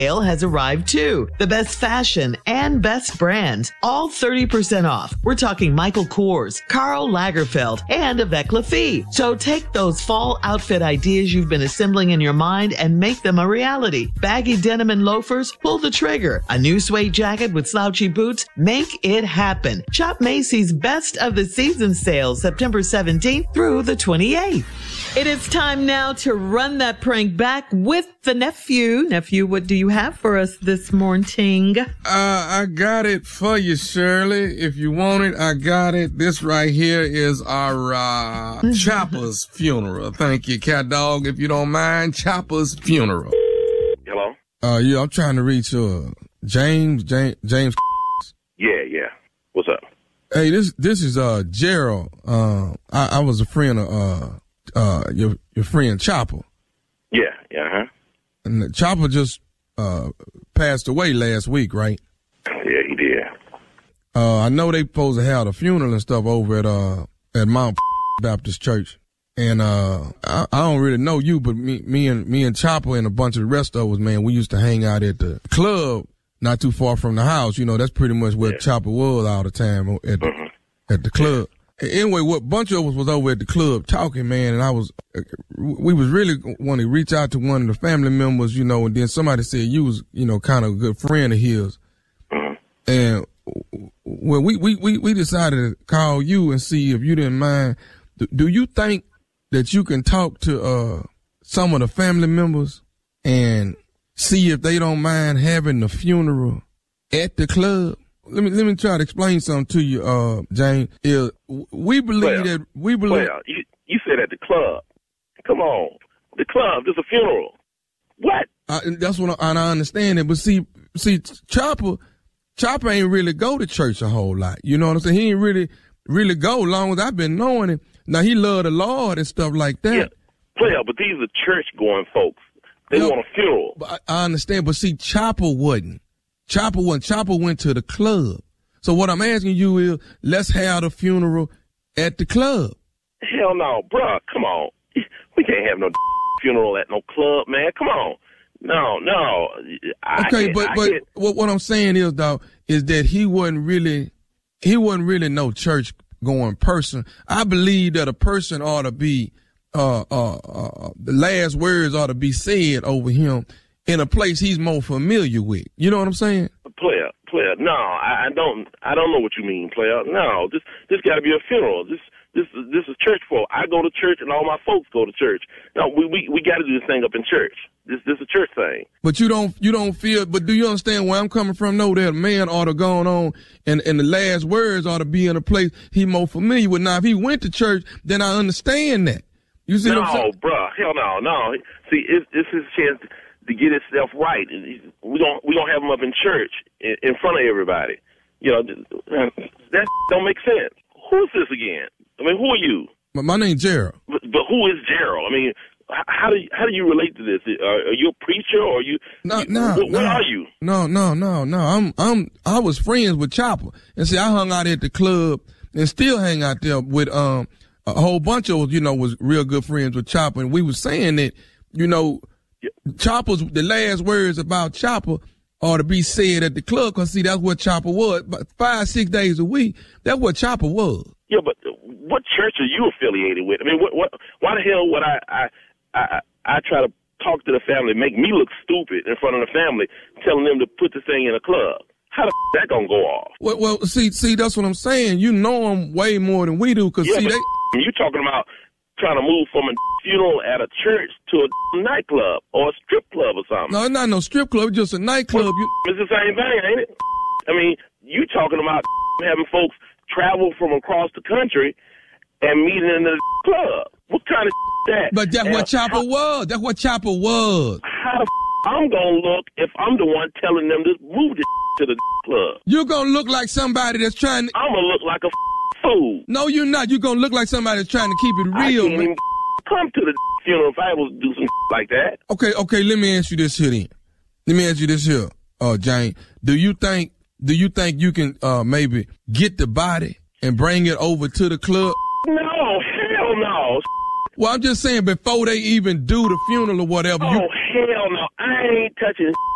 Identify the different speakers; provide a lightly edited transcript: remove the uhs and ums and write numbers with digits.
Speaker 1: sale has arrived too. The best fashion and best brands, all 30% off. We're talking Michael Kors, Karl Lagerfeld, and Avec Lafite. So take those fall outfit ideas you've been assembling in your mind and make them a reality. Baggy denim and loafers, pull the trigger. A new suede jacket with slouchy boots, make it happen. Shop Macy's Best of the Season sale September 17th through the 28th. It is time now to run that prank back with the nephew. Nephew, what do you have for us this morning?
Speaker 2: I got it for you, Shirley. If you want it, I got it. This right here is our Chopper's funeral. Thank you, cat dog. If you don't mind, Chopper's funeral.
Speaker 3: Hello?
Speaker 2: Yeah, I'm trying to reach James.
Speaker 3: Yeah. What's up?
Speaker 2: Hey, this is Gerald. I was a friend of your friend Chopper.
Speaker 3: Yeah.
Speaker 2: And Chopper just passed away last week, right?
Speaker 3: Yeah, he did.
Speaker 2: I know they supposed to have a funeral and stuff over at Mount Baptist Church. And I don't really know you, but me and Chopper and a bunch of the rest of us, man, we used to hang out at the club not too far from the house. You know, that's pretty much where Chopper was all the time at the club. Anyway, what bunch of us was over at the club talking, man, and we was really want to reach out to one of the family members, you know, and then somebody said you was, you know, kind of a good friend of his. And well, we decided to call you and see if you didn't mind. Do you think that you can talk to some of the family members and see if they don't mind having the funeral at the club? Let me try to explain something to you, James. We believe that
Speaker 3: you said at the club. Come on, the club. There's a funeral. What?
Speaker 2: That's what I understand it. But see, Chopper ain't really go to church a whole lot. You know what I'm saying? He ain't really go. Long as I've been knowing him. Now he loved the Lord and stuff like that.
Speaker 3: Yeah, but these are church going folks. They want a funeral.
Speaker 2: But I understand. But see, Chopper wouldn't. Chopper went to the club. So what I'm asking you is, let's have the funeral at the club.
Speaker 3: Hell no, bruh. Come on. We can't have no funeral at no club, man. Come on. No.
Speaker 2: Okay, but what I'm saying is, dog, is that he wasn't really no church going person. I believe that a person ought to be, the last words ought to be said over him in a place he's more familiar with. You know what I'm saying?
Speaker 3: Player. No, I don't know what you mean, player. No, this got to be a funeral. This is church folk. I go to church and all my folks go to church. No, we got to do this thing up in church. This is a church thing.
Speaker 2: But you don't feel, but do you understand where I'm coming from? No, that a man ought to go on and the last words ought to be in a place he more familiar with. Now, if he went to church, then I understand that. You see what I'm saying?
Speaker 3: No, bruh. Hell no. See, it's his chance to get himself right. We gonna have him up in church in front of everybody. You know, that don't make sense. Who's this again? I mean, who are you?
Speaker 2: My name's Gerald.
Speaker 3: But who is Gerald? I mean, how do you relate to this? Are you a preacher or are you?
Speaker 2: No.
Speaker 3: What are you?
Speaker 2: No. I was friends with Chopper, and see, I hung out at the club and still hang out there with a whole bunch of us. You know, was real good friends with Chopper, and we was saying that, you know, Chopper's the last words about Chopper ought to be said at the club, because see, that's what Chopper was. But 5-6 days a week, that's what Chopper was.
Speaker 3: Yeah, but what church are you affiliated with? I mean, why the hell would I try to talk to the family, make me look stupid in front of the family, telling them to put the thing in a club? How the that gonna go off?
Speaker 2: Well, see, that's what I'm saying. You know them way more than we do, because see,
Speaker 3: you talking about trying to move from a funeral at a church to a nightclub or a strip club or something.
Speaker 2: No, it's not no strip club, it's just a nightclub.
Speaker 3: It's the same thing, ain't it? I mean, you talking about having folks travel from across the country and meet in the club. What kind of that?
Speaker 2: But that's what Chopper was. That's what Chopper was.
Speaker 3: How the I'm gonna look if I'm the one telling them to move the to the club?
Speaker 2: You're gonna look like somebody that's trying to...
Speaker 3: I'm gonna look like a fool.
Speaker 2: No, you're not. You're gonna look like somebody that's trying to keep it real,
Speaker 3: I can't even come to the funeral if I was to do some like that.
Speaker 2: Okay, let me ask you this here then. Let me ask you this here, Jane. Do you think you can maybe get the body and bring it over to the club?
Speaker 3: No, hell no.
Speaker 2: Well, I'm just saying, before they even do the funeral or whatever.
Speaker 3: Oh, hell no. I ain't touching